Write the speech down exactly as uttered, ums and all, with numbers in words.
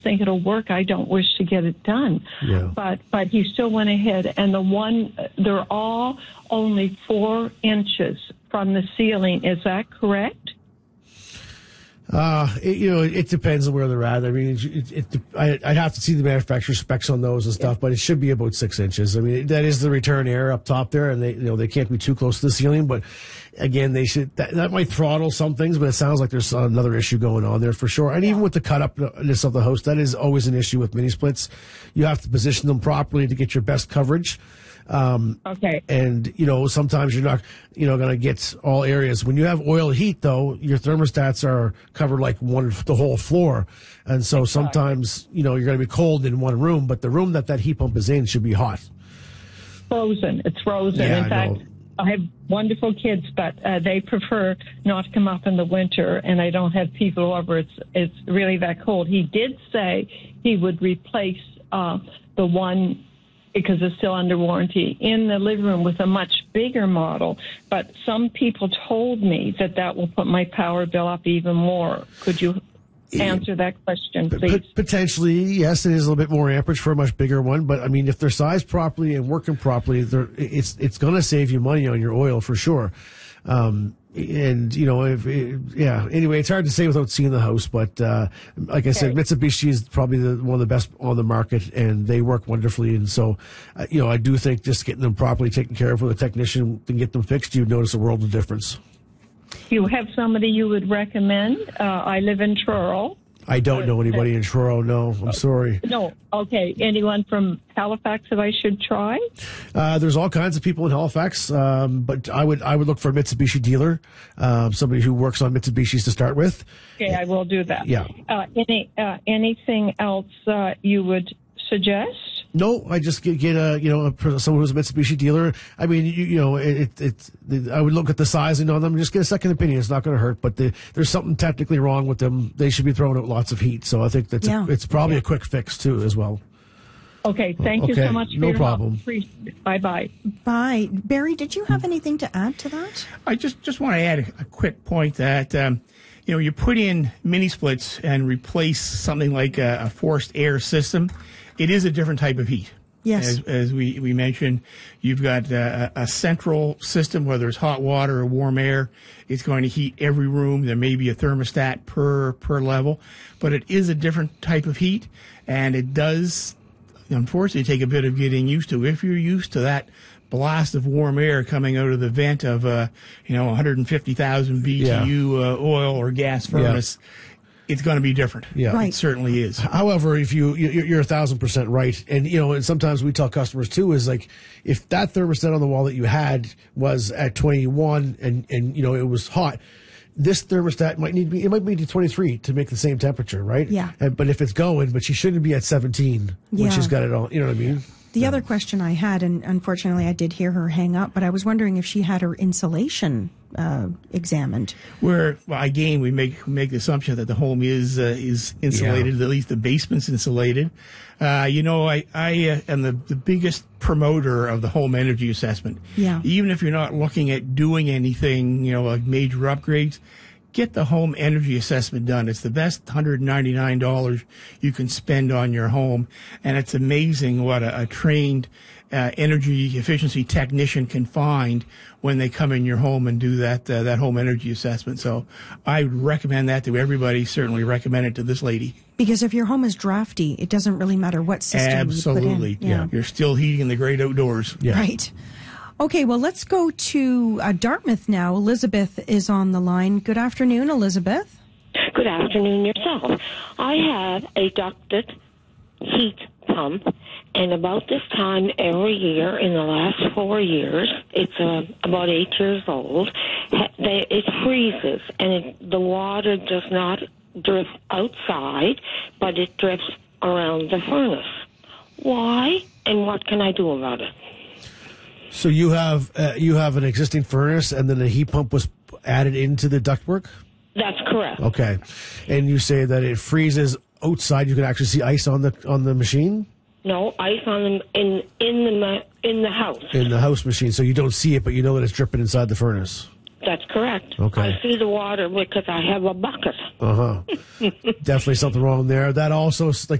think it'll work. I don't wish to get it done. Yeah. But but he still went ahead, and the one, they're all only four inches from the ceiling. Is that correct? Uh, it, you know, it depends on where they're at. I mean, it, it, it, I, I'd have to see the manufacturer specs on those and stuff, but it should be about six inches. I mean, that is the return air up top there, and they, you know, they can't be too close to the ceiling. But again, they should. That, that might throttle some things, but it sounds like there's another issue going on there for sure. And even with the cut upness of the house, that is always an issue with mini splits. You have to position them properly to get your best coverage. Um, okay. And, you know, sometimes you're not, you know, going to get all areas. When you have oil heat, though, your thermostats are covered like one, the whole floor. And so exactly. sometimes, you know, you're going to be cold in one room, but the room that that heat pump is in should be hot. Frozen. It's frozen. Yeah, in I fact, know. I have wonderful kids, but uh, they prefer not to come up in the winter, and I don't have people over. It's, it's really that cold. He did say he would replace uh, the one, because it's still under warranty, in the living room with a much bigger model. But some people told me that that will put my power bill up even more. Could you answer that question, please? P- potentially, yes, it is a little bit more amperage for a much bigger one. But, I mean, if they're sized properly and working properly, they're, it's it's going to save you money on your oil for sure. Um, and, you know, if it, yeah, anyway, it's hard to say without seeing the house. But uh, like I okay. said, Mitsubishi is probably the, one of the best on the market, and they work wonderfully. And so, uh, you know, I do think just getting them properly taken care of with a technician and get them fixed, you'd notice a world of difference. You have somebody you would recommend? Uh, I live in Truro. I don't know anybody in Truro, no. I'm sorry. No, okay. Anyone from Halifax that I should try? Uh, there's all kinds of people in Halifax, um, but I would I would look for a Mitsubishi dealer, um, somebody who works on Mitsubishis to start with. Okay, I will do that. Yeah. Uh, any uh, anything else uh, you would suggest? No, I just get, get a, you know, a, someone who's a Mitsubishi dealer. I mean, you, you know, it, it, it, I would look at the sizing on them and just get a second opinion. It's not going to hurt, but the, there's something technically wrong with them. They should be throwing out lots of heat. So I think that's, yeah. a, it's probably yeah. a quick fix too, as well. Okay. Thank okay. you so much for no your problem. help. Bye bye. Bye. Barry, did you have anything to add to that? I just, just want to add a, a quick point that, um, you know, you put in mini splits and replace something like a, a forced air system. It is a different type of heat. Yes. As, as we, we mentioned, you've got a, a central system, whether it's hot water or warm air. It's going to heat every room. There may be a thermostat per, per level, but it is a different type of heat, and it does, unfortunately, take a bit of getting used to. If you're used to that blast of warm air coming out of the vent of, uh, you know, one hundred fifty thousand B T U yeah. uh, oil or gas furnace, yeah. it's going to be different. Yeah, right. It certainly is. However, if you you're a thousand percent right, and you know, and sometimes we tell customers too is like, if that thermostat on the wall that you had was at twenty-one and and you know it was hot, this thermostat might need to be it might be to twenty-three to make the same temperature, right? Yeah. And, but if it's going, but she shouldn't be at seventeen yeah. when she's got it all. You know what I mean? The yeah. other question I had, and unfortunately I did hear her hang up, but I was wondering if she had her insulation uh, examined. Where, well, again, we make make the assumption that the home is uh, is insulated, yeah. at least the basement's insulated. Uh, you know, I, I uh, am the, the biggest promoter of the home energy assessment. Yeah. Even if you're not looking at doing anything, you know, like major upgrades, get the home energy assessment done. It's the best one hundred ninety-nine dollars you can spend on your home. And it's amazing what a, a trained uh, energy efficiency technician can find when they come in your home and do that uh, that home energy assessment. So I would recommend that to everybody, certainly recommend it to this lady. Because if your home is drafty, it doesn't really matter what system Absolutely. you put in. Yeah. You're still heating the great outdoors. Yeah. Right. Okay, well, let's go to uh, Dartmouth now. Elizabeth is on the line. Good afternoon, Elizabeth. Good afternoon yourself. I have a ducted heat pump, and about this time every year in the last four years, it's uh, about eight years old, it freezes, and it, the water does not drift outside, but it drifts around the furnace. Why, and what can I do about it? So you have uh, you have an existing furnace, and then a heat pump was added into the ductwork? That's correct. Okay, and you say that it freezes outside. You can actually see ice on the on the machine. No, ice on the in in the in the house. In the house machine, so you don't see it, but you know that it's dripping inside the furnace. That's correct. Okay. I see the water because I have a bucket. Uh huh. Definitely something wrong there. That also, like